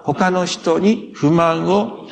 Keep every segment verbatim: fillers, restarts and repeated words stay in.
他の人に不満を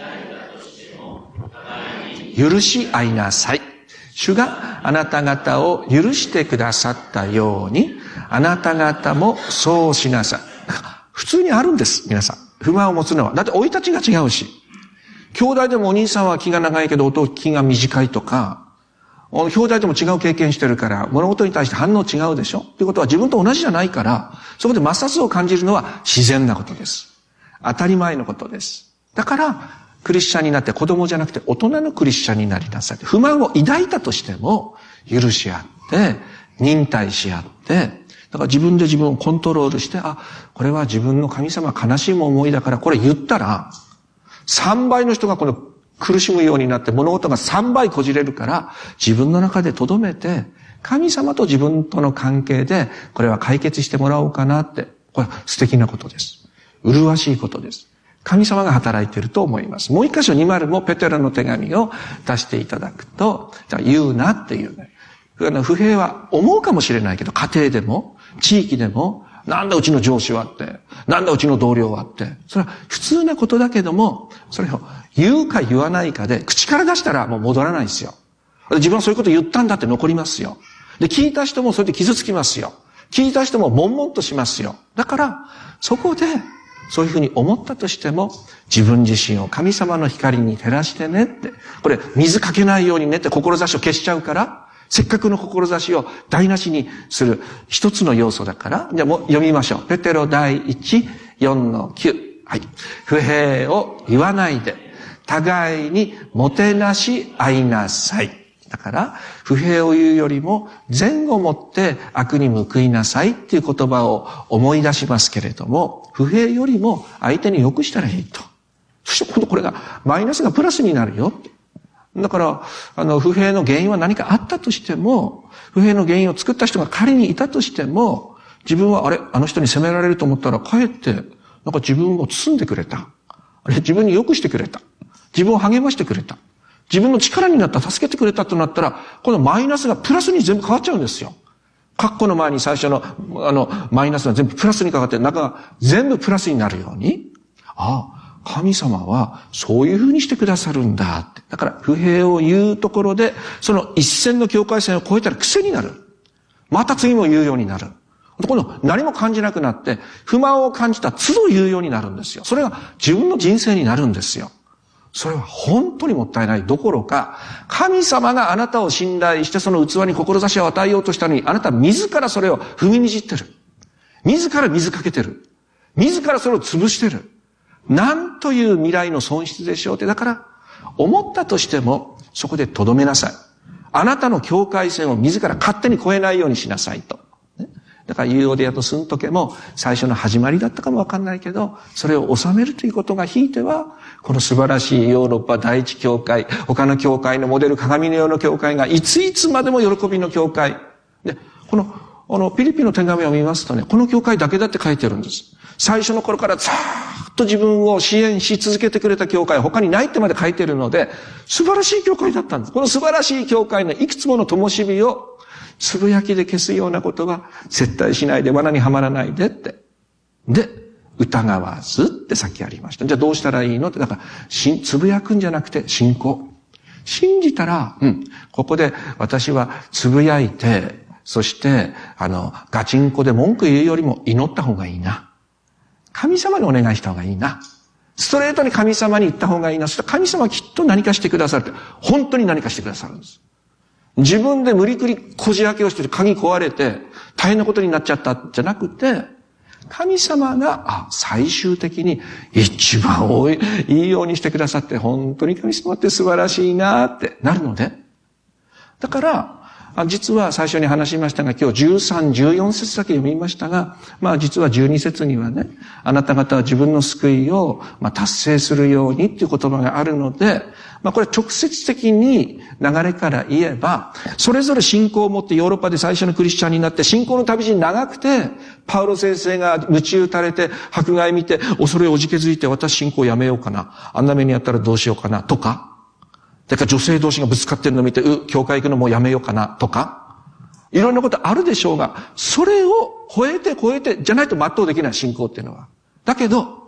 許し合いなさい。主があなた方を許してくださったように、あなた方もそうしなさい。普通にあるんです、皆さん。不満を持つのは。だって生い立ちが違うし。兄弟でもお兄さんは気が長いけど弟気が短いとか、兄弟でも違う経験してるから、物事に対して反応違うでしょということは自分と同じじゃないから、そこで摩擦を感じるのは自然なことです。当たり前のことです。だから、クリスチャンになって子供じゃなくて大人のクリスチャンになりなさい。不満を抱いたとしても、許し合って、忍耐し合って、だから自分で自分をコントロールして、あ、これは自分の神様悲しい思いだから、これ言ったら、三倍の人がこの苦しむようになって物事が三倍こじれるから、自分の中で留めて、神様と自分との関係で、これは解決してもらおうかなって、これは素敵なことです。麗しいことです。神様が働いていると思います。もう一箇所にじゅうもペテロの手紙を出していただくと、言うなっていうね。不平は思うかもしれないけど、家庭でも、地域でも、なんだうちの上司はって、なんだうちの同僚はって、それは普通なことだけども、それを言うか言わないかで、口から出したらもう戻らないですよ。自分はそういうこと言ったんだって残りますよ。で、聞いた人もそれで傷つきますよ。聞いた人も悶々としますよ。だから、そこで、そういうふうに思ったとしても、自分自身を神様の光に照らしてねって、これ水かけないようにねって志を消しちゃうから、せっかくの志を台無しにする一つの要素だから、じゃあもう読みましょう。ペテロ第一、よんのきゅう。はい。不平を言わないで、互いにもてなし合いなさい。だから、不平を言うよりも、善をもって悪に報いなさいっていう言葉を思い出しますけれども、不平よりも相手に良くしたらいいと。そして今度これが、マイナスがプラスになるよ。だから、あの、不平の原因は何かあったとしても、不平の原因を作った人が仮にいたとしても、自分はあれ、あの人に責められると思ったら、かえって、なんか自分を包んでくれた。あれ、自分に良くしてくれた。自分を励ましてくれた。自分の力になった、助けてくれたとなったら、このマイナスがプラスに全部変わっちゃうんですよ。カッコの前に最初の、あの、マイナスが全部プラスにかかって、中が全部プラスになるように、ああ、神様はそういう風にしてくださるんだって。だから、不平を言うところで、その一線の境界線を越えたら癖になる。また次も言うようになる。今度何も感じなくなって、不満を感じた都度言うようになるんですよ。それが自分の人生になるんですよ。それは本当にもったいないどころか、神様があなたを信頼してその器に志を与えようとしたのに、あなた自らそれを踏みにじってる。自ら水かけてる。自らそれを潰してる。なんという未来の損失でしょうって。だから、思ったとしても、そこで留めなさい。あなたの境界線を自ら勝手に越えないようにしなさいと。だから、ユーオデアとスントケも最初の始まりだったかもわかんないけど、それを収めるということがひいては、この素晴らしいヨーロッパ第一教会、他の教会のモデル鏡のような教会がいついつまでも喜びの教会。で、この、あの、ピリピの手紙を見ますとね、この教会だけだって書いてるんです。最初の頃からずーっと自分を支援し続けてくれた教会、他にないってまで書いてるので、素晴らしい教会だったんです。この素晴らしい教会のいくつもの灯火を、つぶやきで消すようなことは絶対しないで、罠にはまらないでって。で、疑わずってさっきありました。じゃあどうしたらいいのって、だから、しつぶやくんじゃなくて信仰。信じたら、うん、ここで私はつぶやいて、そして、あの、ガチンコで文句言うよりも祈った方がいいな。神様にお願いした方がいいな。ストレートに神様に言った方がいいな。そしたら神様はきっと何かしてくださるって。本当に何かしてくださるんです。自分で無理くりこじ開けをして鍵壊れて大変なことになっちゃったじゃなくて、神様が、あ、最終的に一番多い、いいようにしてくださって、本当に神様って素晴らしいなってなるので。だから、実は最初に話しましたが、今日じゅうさん、じゅうよん節だけ読みましたが、まあ実はじゅうに節にはね、あなた方は自分の救いをまあ達成するようにっていう言葉があるので、まあこれ直接的に流れから言えば、それぞれ信仰を持ってヨーロッパで最初のクリスチャンになって、信仰の旅路長くて、パウロ先生が鞭打たれて、迫害見て、恐れおじけづいて私信仰をやめようかな。あんな目にあったらどうしようかな。とか、だから女性同士がぶつかってるのを見て、う、教会行くのもうやめようかな、とか、いろんなことあるでしょうが、それを超えて超えて、じゃないと全うできない信仰っていうのは。だけど、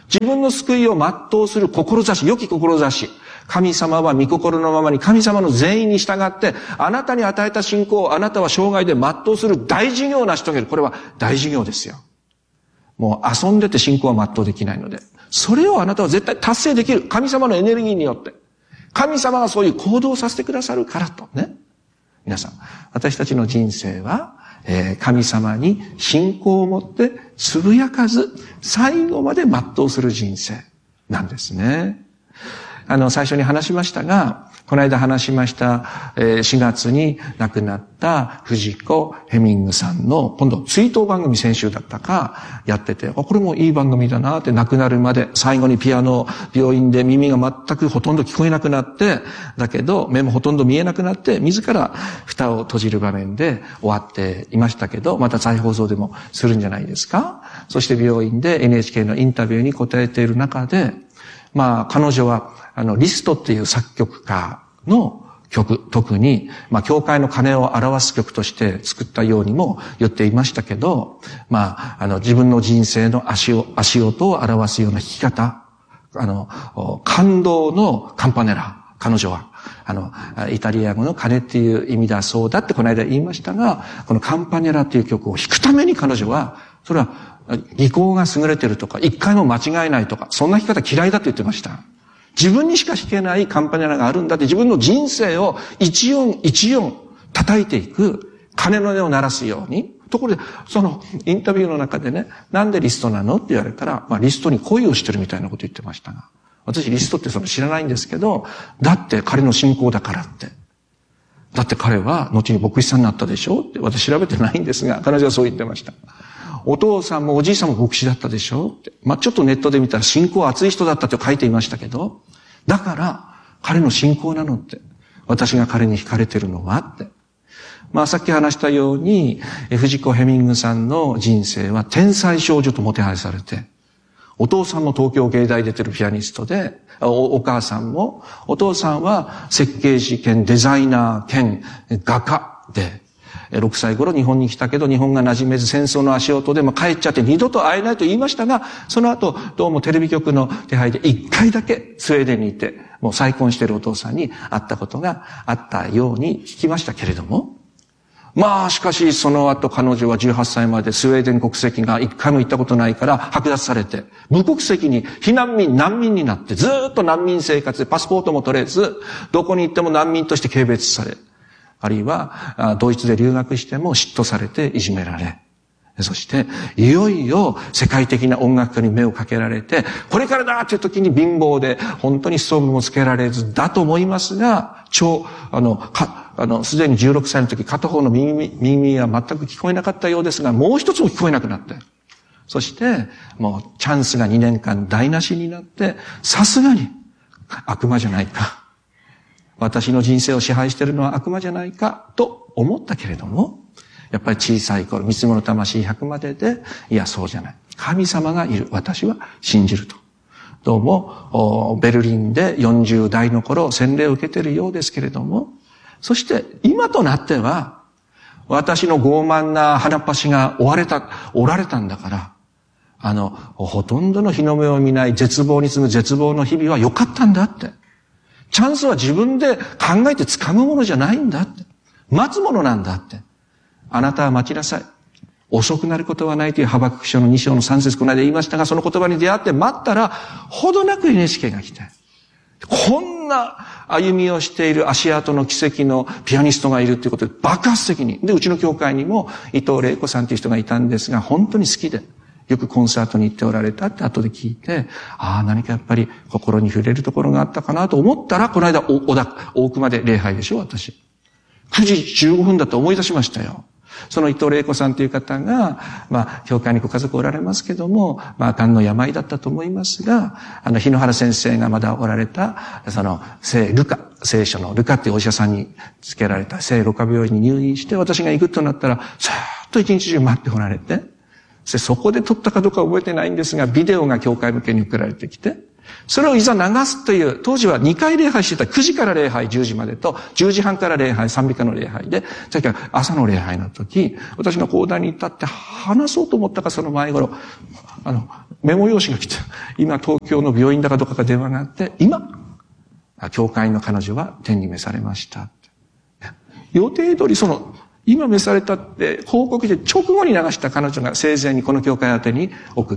自分の救いを全うする志、良き志。神様は御心のままに神様の全員に従って、あなたに与えた信仰をあなたは生涯で全うする大事業を成し遂げる。これは大事業ですよ。もう遊んでて信仰は全うできないので。それをあなたは絶対達成できる。神様のエネルギーによって。神様がそういう行動をさせてくださるからとね。皆さん、私たちの人生は、えー、神様に信仰を持ってつぶやかず最後まで全うする人生なんですね。あの、最初に話しましたが、この間話しました、えー、しがつに亡くなった藤子ヘミングさんの今度追悼番組先週だったかやってて、あ、これもいい番組だなって亡くなるまで最後にピアノ病院で耳が全くほとんど聞こえなくなって、だけど目もほとんど見えなくなって自ら蓋を閉じる場面で終わっていましたけど、また再放送でもするんじゃないですか。そして病院で エヌエイチケー のインタビューに答えている中で、まあ彼女はあの、リストっていう作曲家の曲、特に、まあ、教会の鐘を表す曲として作ったようにも言っていましたけど、まあ、あの、自分の人生の足を、足音を表すような弾き方、あの、感動のカンパネラ、彼女は、あの、イタリア語の鐘っていう意味だそうだってこの間言いましたが、このカンパネラっていう曲を弾くために彼女は、それは、技巧が優れてるとか、一回も間違えないとか、そんな弾き方嫌いだって言ってました。自分にしか弾けないカンパネラがあるんだって自分の人生を一音一音叩いていく鐘の音を鳴らすように。ところで、そのインタビューの中でね、なんでリストなのって言われたら、まあリストに恋をしてるみたいなこと言ってましたが、私リストってその知らないんですけど、だって彼の信仰だからって。だって彼は後に牧師さんになったでしょって、私調べてないんですが、彼女はそう言ってました。お父さんもおじいさんも牧師だったでしょって。まあ、ちょっとネットで見たら信仰熱い人だったと書いていましたけど、だから彼の信仰なのって。私が彼に惹かれてるのはって。まあ、さっき話したように、藤子ヘミングさんの人生は天才少女ともてはやされて、お父さんも東京芸大出てるピアニストで、お, お母さんも、お父さんは設計士兼デザイナー兼画家で、ろくさい頃日本に来たけど日本が馴染めず戦争の足音でも帰っちゃって二度と会えないと言いましたが、その後どうもテレビ局の手配で一回だけスウェーデンにいて、もう再婚しているお父さんに会ったことがあったように聞きましたけれども、まあしかしその後彼女はじゅうはっさいまでスウェーデン国籍が一回も行ったことないから剥奪されて、無国籍に避難民、難民になってずーっと難民生活でパスポートも取れず、どこに行っても難民として軽蔑され、あるいは、ドイツで留学しても嫉妬されていじめられ。そして、いよいよ世界的な音楽家に目をかけられて、これからだっていう時に貧乏で、本当にストーブもつけられずだと思いますが、超、あの、か、あの、すでにじゅうろくさいの時、片方の耳、耳は全く聞こえなかったようですが、もう一つも聞こえなくなって。そして、もうチャンスがにねんかん台無しになって、さすがに悪魔じゃないか。私の人生を支配しているのは悪魔じゃないかと思ったけれども、やっぱり小さい頃、三つ子の魂ひゃくまでで、いや、そうじゃない。神様がいる。私は信じると。どうも、ベルリンでよんじゅう代の頃、洗礼を受けているようですけれども、そして今となっては、私の傲慢な鼻っ端が追われた、おられたんだから、あの、ほとんどの日の目を見ない絶望に次ぐ絶望の日々は良かったんだって。チャンスは自分で考えて掴むものじゃないんだって。待つものなんだって。あなたは待ちなさい。遅くなることはないというハバクク書のに章のさん節この間言いましたが、その言葉に出会って待ったら、ほどなく エヌエイチケー が来て、こんな歩みをしている足跡の奇跡のピアニストがいるということで爆発的に。で、うちの教会にも伊藤玲子さんという人がいたんですが、本当に好きで。よくコンサートに行っておられたって後で聞いて、ああ、何かやっぱり心に触れるところがあったかなと思ったら、この間、お、おだ、大熊で礼拝でしょ、私。くじじゅうごふんだと思い出しましたよ。その伊藤玲子さんという方が、まあ、教会にご家族おられますけども、まあ、癌の病だったと思いますが、あの、日野原先生がまだおられた、その、聖ルカ、聖書のルカっていうお医者さんにつけられた聖ルカ病院に入院して、私が行くとなったら、さーっと一日中待っておられて、そこで撮ったかどうか覚えてないんですが、ビデオが教会向けに送られてきて、 それをいざ流すという、当時はにかい礼拝してた。くじから礼拝じゅうじまでと、じゅうじはんから礼拝、賛美歌の礼拝で、それから朝の礼拝の時、私が講談に立って話そうと思ったかその前頃、あの、メモ用紙が来て、今東京の病院だかどこか電話があって、今、教会の彼女は天に召されました。予定通りその、今召されたって報告で直後に流した彼女が生前にこの教会宛てに送った、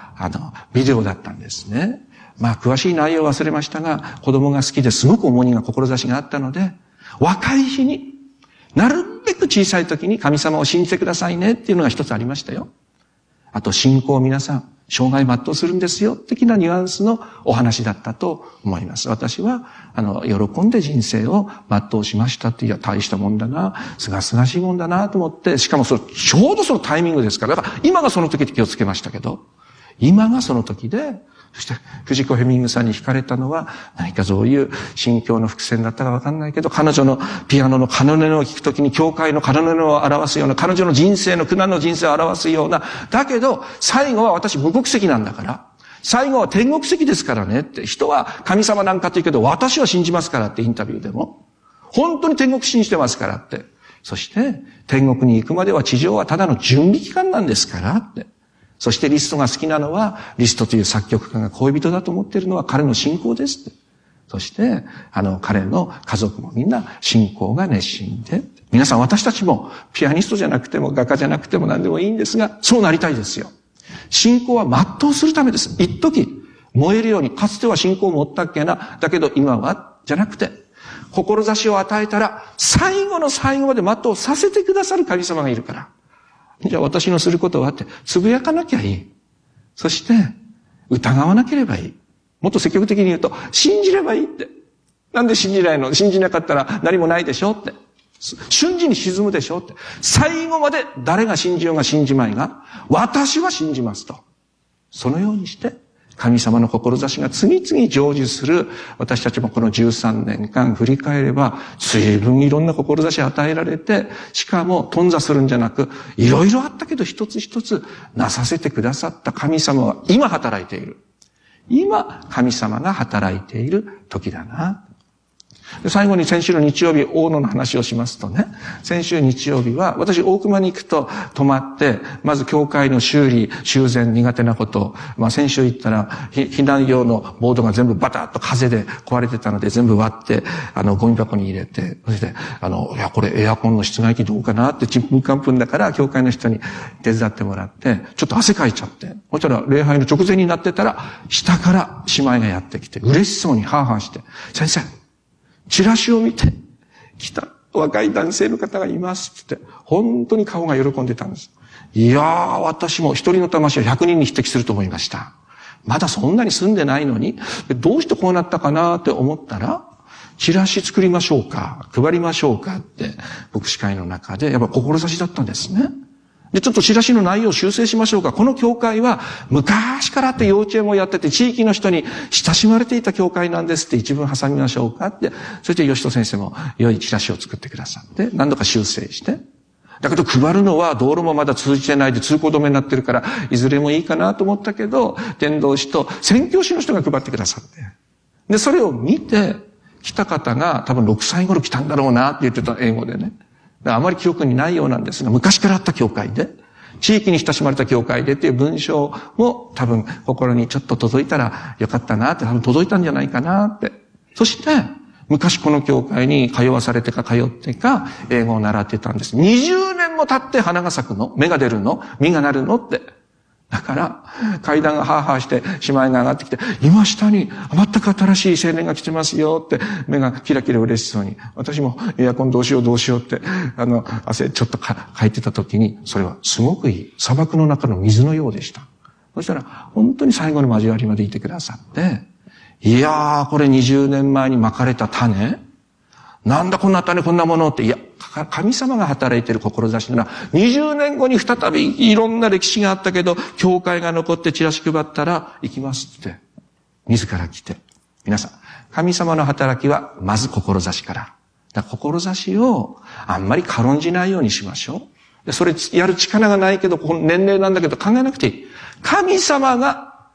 あの、ビデオだったんですね。まあ、詳しい内容は忘れましたが、子供が好きですごく重荷が志があったので、若い日に、なるべく小さい時に神様を信じてくださいねっていうのが一つありましたよ。あと、信仰を皆さん、生涯全うするんですよ、的なニュアンスのお話だったと思います。私は、あの、喜んで人生を全うしましたって、いや、大したもんだな、すがすがしいもんだなと思って、しかもそれ、ちょうどそのタイミングですから、だから今がその時って気をつけましたけど、今がその時で、そして、藤子ヘミングさんに惹かれたのは、何かそういう心境の伏線だったかわかんないけど、彼女のピアノの奏音を聴くときに、教会の奏音を表すような、彼女の人生の苦難の人生を表すような、だけど、最後は私無国籍なんだから、最後は天国籍ですからねって、人は神様なんかと言うけど、私は信じますからってインタビューでも、本当に天国信じてますからって。そして、天国に行くまでは地上はただの準備期間なんですからって。そしてリストが好きなのは、リストという作曲家が恋人だと思っているのは彼の信仰ですって。そして、あの、彼の家族もみんな信仰が熱心で。皆さん私たちもピアニストじゃなくても画家じゃなくても何でもいいんですが、そうなりたいですよ。信仰は全うするためです。一時、燃えるように、かつては信仰を持ったっけな、だけど今は、じゃなくて、志を与えたら、最後の最後まで全うさせてくださる神様がいるから。じゃあ私のすることはって、つぶやかなきゃいい。そして、疑わなければいい。もっと積極的に言うと、信じればいいって。なんで信じないの？信じなかったら何もないでしょって。瞬時に沈むでしょって。最後まで誰が信じようが信じまいが、私は信じますと。そのようにして、神様の志が次々成就する、私たちもこのじゅうさんねんかん振り返れば、随分いろんな志を与えられて、しかも頓挫するんじゃなく、いろいろあったけど一つ一つなさせてくださった神様は今働いている。今、神様が働いている時だな。で最後に先週の日曜日、大野の話をしますとね、先週日曜日は、私大熊に行くと泊まって、まず教会の修理、修繕苦手なこと、まあ先週行ったら、避難用のボードが全部バタッと風で壊れてたので全部割って、あの、ゴミ箱に入れて、そして、あの、いや、これエアコンの室外機どうかなって、ちんぷんかんぷんだから、教会の人に手伝ってもらって、ちょっと汗かいちゃって、そしたら礼拝の直前になってたら、下から姉妹がやってきて、嬉しそうにハーハーして、先生、チラシを見て、来た若い男性の方がいますって、本当に顔が喜んでたんです。いやー、私も一人の魂は百人に匹敵すると思いました。まだそんなに住んでないのに、どうしてこうなったかなって思ったら、チラシ作りましょうか、配りましょうかって、牧師会の中で、やっぱ志だったんですね。で、ちょっとチラシの内容を修正しましょうか。この教会は昔からって幼稚園もやってて地域の人に親しまれていた教会なんですって一文挟みましょうかって。そして吉戸先生も良いチラシを作ってくださって何度か修正して。だけど配るのは道路もまだ通じてないで通行止めになってるからいずれもいいかなと思ったけど、伝道師と宣教師の人が配ってくださって。で、それを見て来た方が多分ろくさい頃来たんだろうなって言ってた英語でね。あまり記憶にないようなんですが、昔からあった教会で、地域に親しまれた教会でっていう文章も多分心にちょっと届いたらよかったなって、多分届いたんじゃないかなって。そして、昔この教会に通わされてか通ってか、英語を習ってたんです。にじゅうねんも経って花が咲くの？芽が出るの？実がなるの？って。だから、階段がハーハーして、姉妹が上がってきて、今下に全く新しい青年が来てますよって、目がキラキラ嬉しそうに。私もエアコンどうしようどうしようって、あの、汗ちょっとかかいてた時に、それはすごくいい。砂漠の中の水のようでした。そしたら、本当に最後の交わりまでいてくださって、いやー、これにじゅうねんまえに撒かれた種？なんだこんな種こんなものって、いや、神様が働いている志なら、にじゅうねんごに再びいろんな歴史があったけど、教会が残ってチラシ配ったら行きますって、自ら来て。皆さん、神様の働きはまず志から。だから志をあんまり軽んじないようにしましょう。でそれやる力がないけど、年齢なんだけど考えなくていい。神様が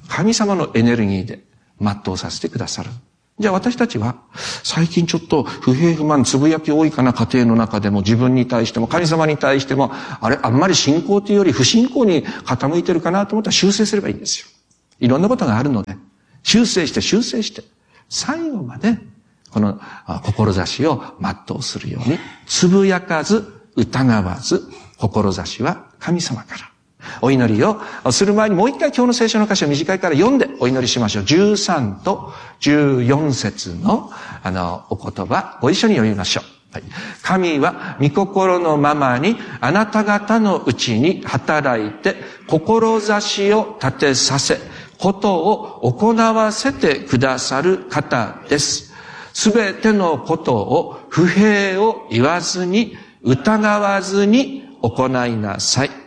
神様のエネルギーで全うさせてくださる。じゃあ私たちは、最近ちょっと不平不満、つぶやき多いかな、家庭の中でも、自分に対しても、神様に対しても、あれ、あんまり信仰というより不信仰に傾いてるかなと思ったら修正すればいいんですよ。いろんなことがあるので、修正して修正して、最後まで、この志を全うするように、つぶやかず、疑わず、志は神様から。お祈りをする前にもう一回今日の聖書の箇所を短いから読んでお祈りしましょう。じゅうさんとじゅうよん節のあのお言葉ご一緒に読みましょう。はい、神は御心のままにあなた方のうちに働いて志を立てさせ、ことを行わせてくださる方です。すべてのことを不平を言わずに疑わずに行いなさい。